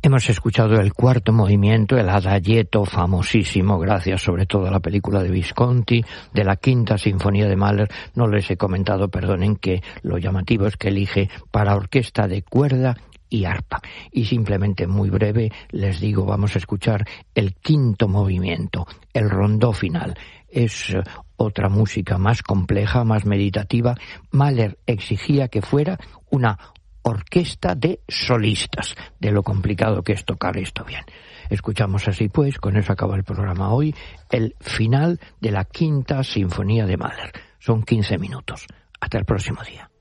Hemos escuchado el cuarto movimiento, el adagietto famosísimo, gracias sobre todo a la película de Visconti, de la quinta sinfonía de Mahler. No les he comentado, perdonen, que lo llamativo es que elige para orquesta de cuerda y arpa. Y simplemente muy breve les digo, vamos a escuchar el quinto movimiento, el rondó final. Es otra música más compleja, más meditativa. Mahler exigía que fuera una orquesta de solistas, de lo complicado que es tocar esto bien. Escuchamos así pues, con eso acaba el programa hoy, el final de la quinta sinfonía de Mahler. Son 15 minutos. Hasta el próximo día.